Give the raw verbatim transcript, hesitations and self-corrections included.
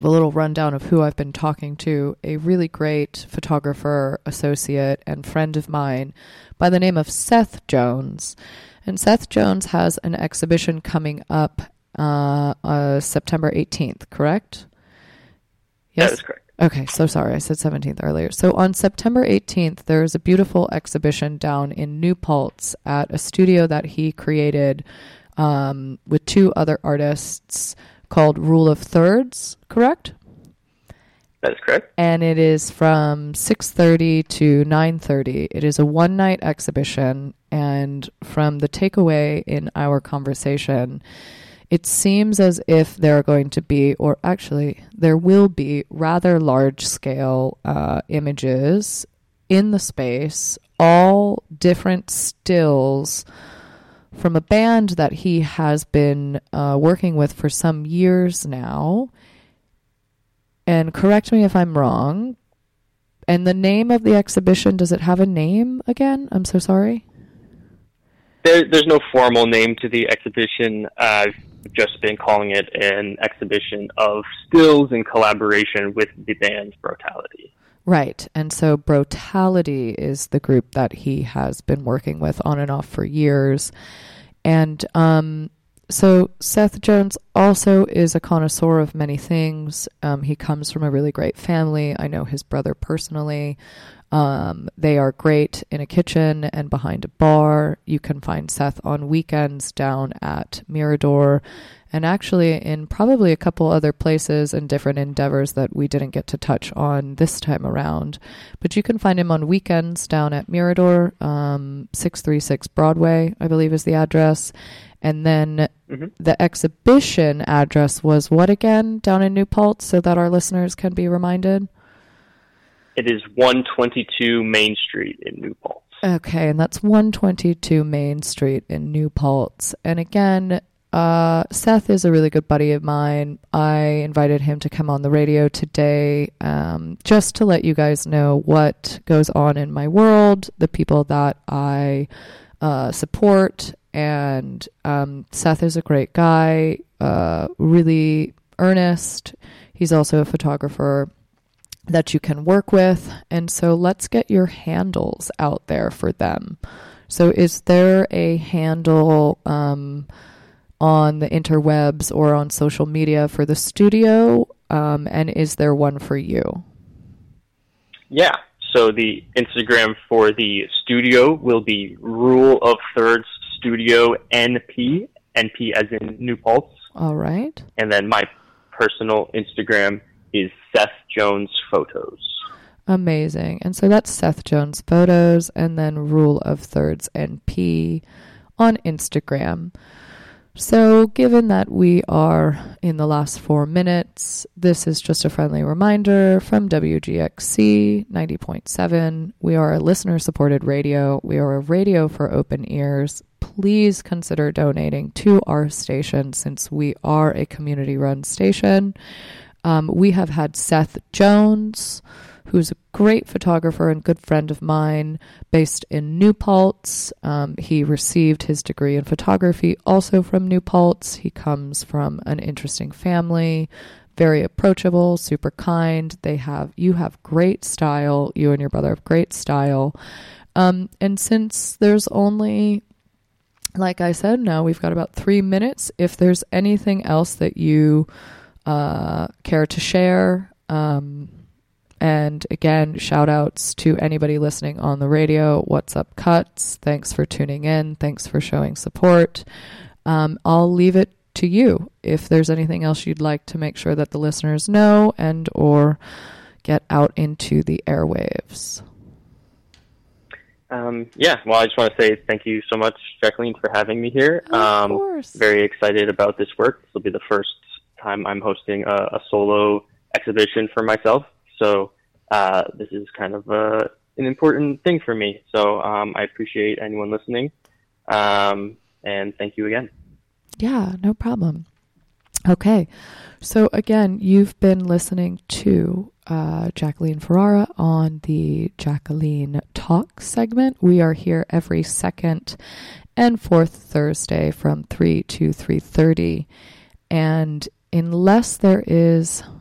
a little rundown of who I've been talking to, a really great photographer, associate, and friend of mine by the name of Seth Jones. And Seth Jones has an exhibition coming up uh, uh, September eighteenth, correct? Yes? That is correct. Okay, so sorry, I said seventeenth earlier. So on September eighteenth, there is a beautiful exhibition down in New Paltz at a studio that he created um, with two other artists called Rule of Thirds, correct? That is correct. And it is from six thirty to nine thirty. It is a one-night exhibition, and from the takeaway in our conversation, it seems as if there are going to be, or actually there will be, rather large-scale uh, images in the space, all different stills from a band that he has been uh, working with for some years now. And correct me if I'm wrong. And the name of the exhibition, does it have a name again? I'm so sorry. There, there's no formal name to the exhibition. I've just been calling it an exhibition of stills in collaboration with the band Brotality. Right. And so Brotality is the group that he has been working with on and off for years. And um, so Seth Jones also is a connoisseur of many things. Um, he comes from a really great family. I know his brother personally. Um, they are great in a kitchen and behind a bar. You can find Seth on weekends down at Mirador, and actually in probably a couple other places and different endeavors that we didn't get to touch on this time around. But you can find him on weekends down at Mirador, um, six thirty-six Broadway, I believe is the address. And then mm-hmm. the exhibition address was what again down in New Paltz, so that our listeners can be reminded? It is one twenty-two Main Street in New Paltz. Okay, and that's one twenty-two Main Street in New Paltz. And again, uh, Seth is a really good buddy of mine. I invited him to come on the radio today um, just to let you guys know what goes on in my world, the people that I uh, support. And um, Seth is a great guy, uh, really earnest. He's also a photographer that you can work with. And so let's get your handles out there for them. So is there a handle um, on the interwebs or on social media for the studio? Um, and is there one for you? Yeah. So the Instagram for the studio will be Rule of Thirds Studio N P, N P as in New Paltz. All right. And then my personal Instagram is Seth Jones Photos. Amazing. And so that's Seth Jones Photos, and then Rule of Thirds N P on Instagram. So given that we are in the last four minutes, this is just a friendly reminder from W G X C ninety point seven. We are a listener-supported radio. We are a radio for open ears. Please consider donating to our station since we are a community-run station. Um, we have had Seth Jones, who's a great photographer and good friend of mine, based in New Paltz. Um, he received his degree in photography also from New Paltz. He comes from an interesting family, very approachable, super kind. They have, you have great style. You and your brother have great style. Um, and since there's only, like I said, now we've got about three minutes. If there's anything else that you uh, care to share, um, and again, shout outs to anybody listening on the radio. What's up, Cuts? Thanks for tuning in. Thanks for showing support. Um, I'll leave it to you if there's anything else you'd like to make sure that the listeners know and or get out into the airwaves. Um, yeah, well, I just want to say thank you so much, Jacqueline, for having me here. Of um, course. Very excited about this work. This will be the first time I'm hosting a, a solo exhibition for myself. So uh, this is kind of uh, an important thing for me. So um, I appreciate anyone listening. Um, and thank you again. Yeah, no problem. Okay. So again, you've been listening to uh, Jacqueline Ferrara on the Jacqueline Talk segment. We are here every second and fourth Thursday from three to three thirty. And unless there is